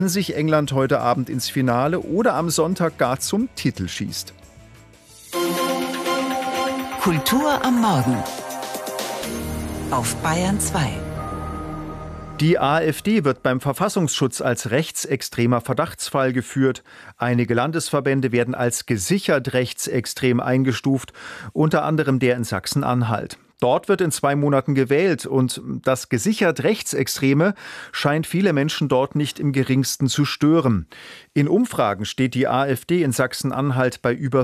sich England heute Abend ins Finale oder am Sonntag gar zum Titel schießt. Kultur am Morgen auf Bayern 2. Die AfD wird beim Verfassungsschutz als rechtsextremer Verdachtsfall geführt. Einige Landesverbände werden als gesichert rechtsextrem eingestuft, unter anderem der in Sachsen-Anhalt. Dort wird in 2 Monaten gewählt und das gesichert Rechtsextreme scheint viele Menschen dort nicht im geringsten zu stören. In Umfragen steht die AfD in Sachsen-Anhalt bei über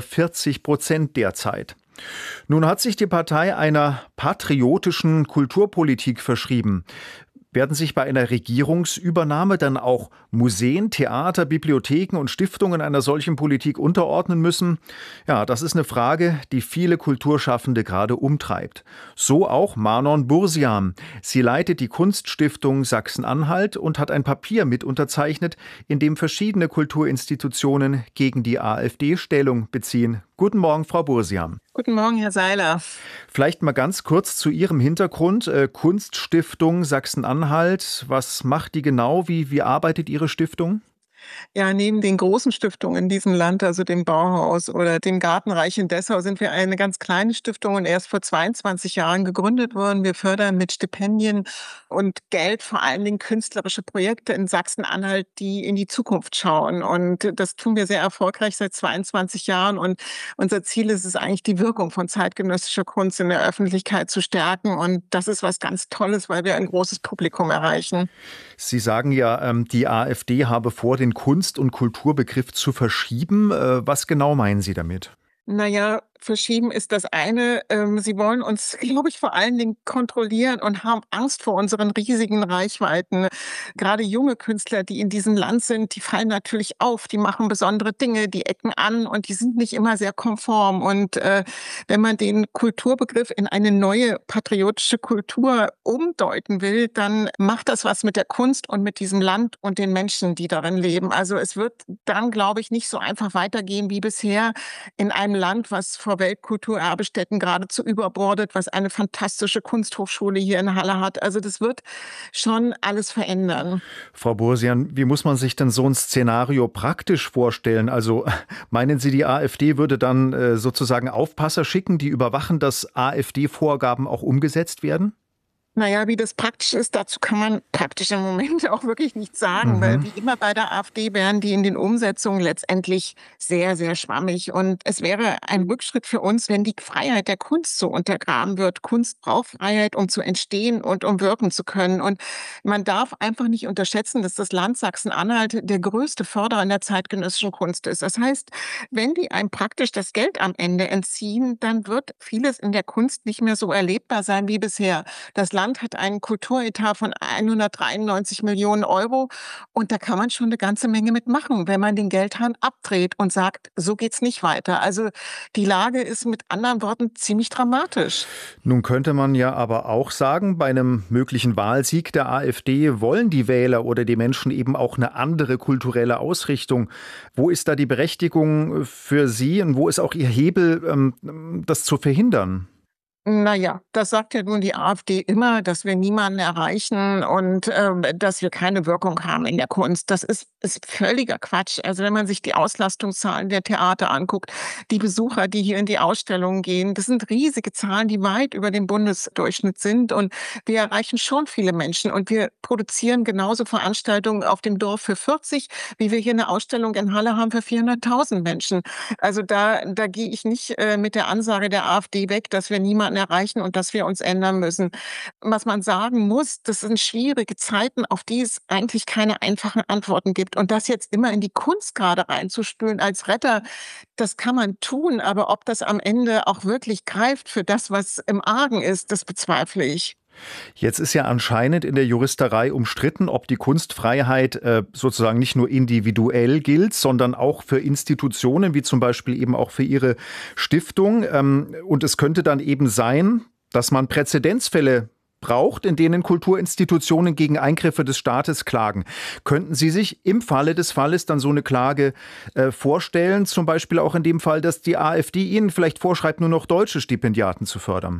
40% derzeit. Nun hat sich die Partei einer patriotischen Kulturpolitik verschrieben. Werden sich bei einer Regierungsübernahme dann auch Museen, Theater, Bibliotheken und Stiftungen einer solchen Politik unterordnen müssen? Ja, das ist eine Frage, die viele Kulturschaffende gerade umtreibt. So auch Manon Bursiam. Sie leitet die Kunststiftung Sachsen-Anhalt und hat ein Papier mit unterzeichnet, in dem verschiedene Kulturinstitutionen gegen die AfD Stellung beziehen. Guten Morgen, Frau Bursiam. Guten Morgen, Herr Seiler. Vielleicht mal ganz kurz zu Ihrem Hintergrund. Kunststiftung Sachsen-Anhalt. Was macht die genau? Wie arbeitet Ihre Stiftung? Ja, neben den großen Stiftungen in diesem Land, also dem Bauhaus oder dem Gartenreich in Dessau, sind wir eine ganz kleine Stiftung und erst vor 22 Jahren gegründet worden. Wir fördern mit Stipendien und Geld vor allen Dingen künstlerische Projekte in Sachsen-Anhalt, die in die Zukunft schauen. Und das tun wir sehr erfolgreich seit 22 Jahren. Und unser Ziel ist es eigentlich, die Wirkung von zeitgenössischer Kunst in der Öffentlichkeit zu stärken. Und das ist was ganz Tolles, weil wir ein großes Publikum erreichen. Sie sagen ja, die AfD habe vor, den Kunst- und Kulturbegriff zu verschieben. Was genau meinen Sie damit? Naja, verschieben ist das eine. Sie wollen uns, glaube ich, vor allen Dingen kontrollieren und haben Angst vor unseren riesigen Reichweiten. Gerade junge Künstler, die in diesem Land sind, die fallen natürlich auf, die machen besondere Dinge, die ecken an und die sind nicht immer sehr konform. Und wenn man den Kulturbegriff in eine neue patriotische Kultur umdeuten will, dann macht das was mit der Kunst und mit diesem Land und den Menschen, die darin leben. Also es wird dann, glaube ich, nicht so einfach weitergehen wie bisher in einem Land, was vor Weltkulturerbestätten geradezu überbordet, was eine fantastische Kunsthochschule hier in Halle hat. Also das wird schon alles verändern. Frau Bursiam, wie muss man sich denn so ein Szenario praktisch vorstellen? Also meinen Sie, die AfD würde dann sozusagen Aufpasser schicken, die überwachen, dass AfD-Vorgaben auch umgesetzt werden? Naja, wie das praktisch ist, dazu kann man praktisch im Moment auch wirklich nichts sagen, weil wie immer bei der AfD wären die in den Umsetzungen letztendlich sehr, sehr schwammig. Und es wäre ein Rückschritt für uns, wenn die Freiheit der Kunst so untergraben wird. Kunst braucht Freiheit, um zu entstehen und um wirken zu können. Und man darf einfach nicht unterschätzen, dass das Land Sachsen-Anhalt der größte Förderer in der zeitgenössischen Kunst ist. Das heißt, wenn die einem praktisch das Geld am Ende entziehen, dann wird vieles in der Kunst nicht mehr so erlebbar sein wie bisher. Das Land hat einen Kulturetat von 193 Millionen Euro und da kann man schon eine ganze Menge mitmachen, wenn man den Geldhahn abdreht und sagt, so geht's nicht weiter. Also die Lage ist mit anderen Worten ziemlich dramatisch. Nun könnte man ja aber auch sagen, bei einem möglichen Wahlsieg der AfD wollen die Wähler oder die Menschen eben auch eine andere kulturelle Ausrichtung. Wo ist da die Berechtigung für Sie und wo ist auch Ihr Hebel, das zu verhindern? Naja, das sagt ja nun die AfD immer, dass wir niemanden erreichen und dass wir keine Wirkung haben in der Kunst. Das ist völliger Quatsch. Also wenn man sich die Auslastungszahlen der Theater anguckt, die Besucher, die hier in die Ausstellungen gehen, das sind riesige Zahlen, die weit über dem Bundesdurchschnitt sind. Und wir erreichen schon viele Menschen. Und wir produzieren genauso Veranstaltungen auf dem Dorf für 40, wie wir hier eine Ausstellung in Halle haben für 400.000 Menschen. Also da gehe ich nicht mit der Ansage der AfD weg, dass wir niemanden erreichen und dass wir uns ändern müssen. Was man sagen muss, das sind schwierige Zeiten, auf die es eigentlich keine einfachen Antworten gibt. Und das jetzt immer in die Kunst gerade reinzuspülen als Retter, das kann man tun, aber ob das am Ende auch wirklich greift für das, was im Argen ist, das bezweifle ich. Jetzt ist ja anscheinend in der Juristerei umstritten, ob die Kunstfreiheit sozusagen nicht nur individuell gilt, sondern auch für Institutionen, wie zum Beispiel eben auch für Ihre Stiftung. Und es könnte dann eben sein, dass man Präzedenzfälle braucht, in denen Kulturinstitutionen gegen Eingriffe des Staates klagen. Könnten Sie sich im Falle des Falles dann so eine Klage vorstellen, zum Beispiel auch in dem Fall, dass die AfD Ihnen vielleicht vorschreibt, nur noch deutsche Stipendiaten zu fördern?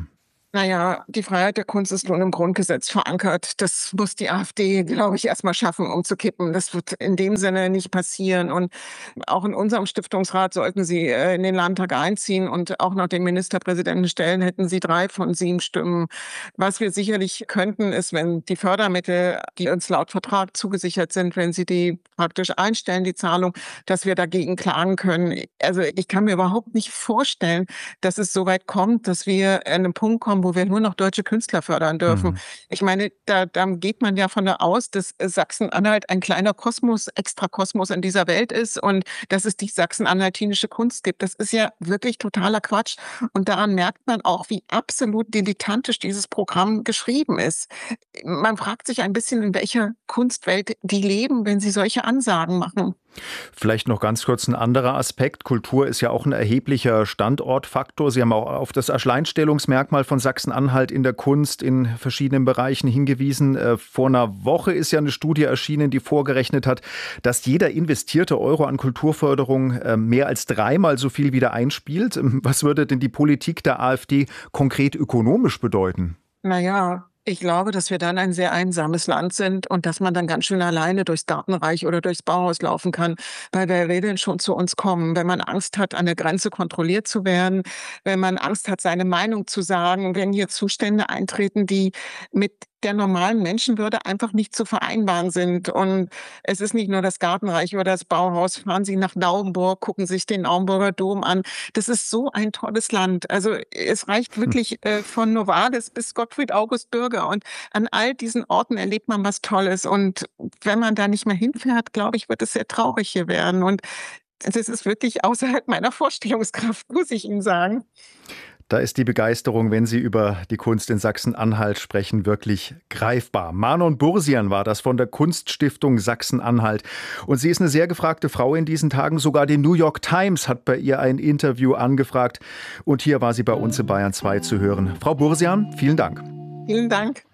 Naja, die Freiheit der Kunst ist nun im Grundgesetz verankert. Das muss die AfD, glaube ich, erst mal schaffen, umzukippen. Das wird in dem Sinne nicht passieren. Und auch in unserem Stiftungsrat sollten Sie in den Landtag einziehen und auch noch den Ministerpräsidenten stellen, hätten Sie 3 von 7 Stimmen. Was wir sicherlich könnten, ist, wenn die Fördermittel, die uns laut Vertrag zugesichert sind, wenn Sie die praktisch einstellen, die Zahlung, dass wir dagegen klagen können. Also ich kann mir überhaupt nicht vorstellen, dass es so weit kommt, dass wir an einen Punkt kommen, wo wir nur noch deutsche Künstler fördern dürfen. Hm. Ich meine, da geht man ja von aus, dass Sachsen-Anhalt ein kleiner Kosmos, Extrakosmos in dieser Welt ist und dass es die sachsen-anhaltinische Kunst gibt. Das ist ja wirklich totaler Quatsch. Und daran merkt man auch, wie absolut dilettantisch dieses Programm geschrieben ist. Man fragt sich ein bisschen, in welcher Kunstwelt die leben, wenn sie solche Ansagen machen. Vielleicht noch ganz kurz ein anderer Aspekt. Kultur ist ja auch ein erheblicher Standortfaktor. Sie haben auch auf das Alleinstellungsmerkmal von Sachsen-Anhalt in der Kunst in verschiedenen Bereichen hingewiesen. Vor einer Woche ist ja eine Studie erschienen, die vorgerechnet hat, dass jeder investierte Euro an Kulturförderung mehr als 3-mal so viel wieder einspielt. Was würde denn die Politik der AfD konkret ökonomisch bedeuten? Naja, ich glaube, dass wir dann ein sehr einsames Land sind und dass man dann ganz schön alleine durchs Gartenreich oder durchs Bauhaus laufen kann, weil wer will denn schon zu uns kommen, wenn man Angst hat, an der Grenze kontrolliert zu werden, wenn man Angst hat, seine Meinung zu sagen, wenn hier Zustände eintreten, die mit der normalen Menschenwürde einfach nicht zu vereinbaren sind. Und es ist nicht nur das Gartenreich oder das Bauhaus. Fahren Sie nach Naumburg, gucken sich den Naumburger Dom an. Das ist so ein tolles Land. Also es reicht wirklich von Novalis bis Gottfried August Bürger. Und an all diesen Orten erlebt man was Tolles. Und wenn man da nicht mehr hinfährt, glaube ich, wird es sehr traurig hier werden. Und das ist wirklich außerhalb meiner Vorstellungskraft, muss ich Ihnen sagen. Da ist die Begeisterung, wenn Sie über die Kunst in Sachsen-Anhalt sprechen, wirklich greifbar. Manon Bursian war das von der Kunststiftung Sachsen-Anhalt. Und sie ist eine sehr gefragte Frau in diesen Tagen. Sogar die New York Times hat bei ihr ein Interview angefragt. Und hier war sie bei uns in Bayern 2 zu hören. Frau Bursian, vielen Dank. Vielen Dank.